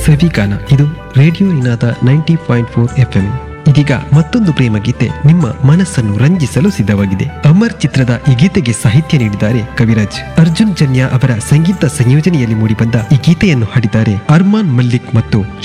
ಸವಿಗಾನ. ಇದು ರೇಡಿಯೋ ನಿನಾದ 90.4 FM. ಇದೀಗ ಮತ್ತೊಂದು ಪ್ರೇಮ ಗೀತೆ ನಿಮ್ಮ ಮನಸ್ಸನ್ನು ರಂಜಿಸಲು ಸಿದ್ಧವಾಗಿದೆ. ಅಮರ್ ಚಿತ್ರದ ಈ ಗೀತೆಗೆ ಸಾಹಿತ್ಯ ನೀಡಿದ್ದಾರೆ ಕವಿರಾಜ್. ಅರ್ಜುನ್ ಜನ್ಯ ಅವರ ಸಂಗೀತ ಸಂಯೋಜನೆಯಲ್ಲಿ ಮೂಡಿಬಂದ ಈ ಗೀತೆಯನ್ನು ಹಾಡಿದ್ದಾರೆ ಅರ್ಮಾನ್ ಮಲ್ಲಿಕ್ ಮತ್ತು